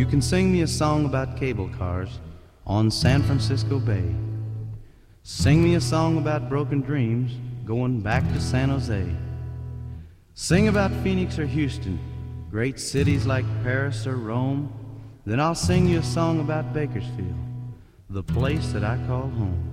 You can sing me a song about cable cars on San Francisco Bay. Sing me a song about broken dreams going back to San Jose. Sing about Phoenix or Houston, great cities like Paris or Rome. Then I'll sing you a song about Bakersfield, the place that I call home.